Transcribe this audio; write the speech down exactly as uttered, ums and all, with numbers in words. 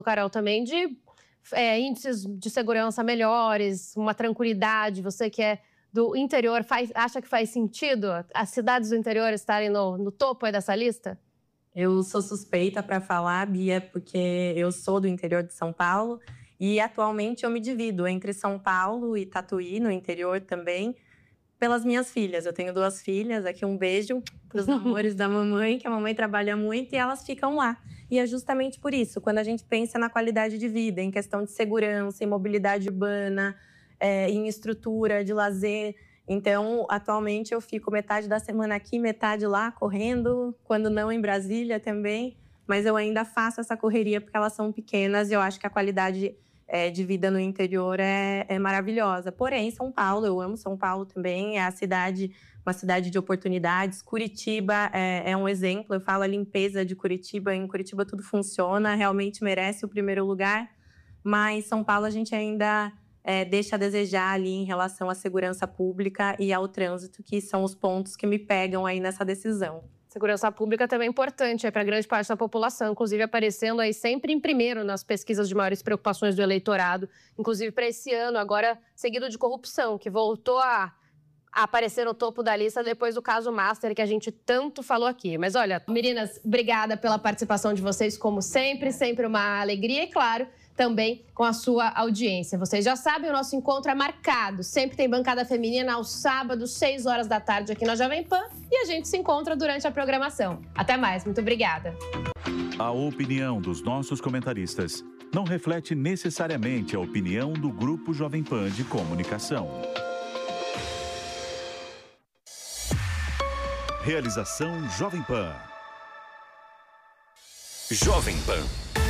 Carol, também de é, índices de segurança melhores, uma tranquilidade. Você que é do interior, faz, acha que faz sentido as cidades do interior estarem no, no topo aí dessa lista? Eu sou suspeita para falar, Bia, porque eu sou do interior de São Paulo e atualmente eu me divido entre São Paulo e Tatuí, no interior também, pelas minhas filhas. Eu tenho duas filhas, aqui um beijo para os amores da mamãe, que a mamãe trabalha muito e elas ficam lá. E é justamente por isso, quando a gente pensa na qualidade de vida, em questão de segurança, em mobilidade urbana, é, em estrutura de lazer. Então, atualmente, eu fico metade da semana aqui, metade lá, correndo, quando não em Brasília também. Mas eu ainda faço essa correria porque elas são pequenas e eu acho que a qualidade é, de vida no interior é, é maravilhosa. Porém, São Paulo, eu amo São Paulo também, é a cidade, uma cidade de oportunidades. Curitiba é, é um exemplo, eu falo a limpeza de Curitiba. Em Curitiba tudo funciona, realmente merece o primeiro lugar. Mas São Paulo a gente ainda... É, deixa a desejar ali em relação à segurança pública e ao trânsito, que são os pontos que me pegam aí nessa decisão. Segurança pública também é importante é para grande parte da população, inclusive aparecendo aí sempre em primeiro nas pesquisas de maiores preocupações do eleitorado, inclusive para esse ano, agora seguido de corrupção, que voltou a, a aparecer no topo da lista depois do caso Master, que a gente tanto falou aqui. Mas olha, meninas, obrigada pela participação de vocês, como sempre, sempre uma alegria e, claro, também com a sua audiência. Vocês já sabem, o nosso encontro é marcado. Sempre tem bancada feminina aos sábados, seis horas da tarde aqui na Jovem Pan. E a gente se encontra durante a programação. Até mais, muito obrigada. A opinião dos nossos comentaristas não reflete necessariamente a opinião do Grupo Jovem Pan de Comunicação. Realização Jovem Pan. Jovem Pan.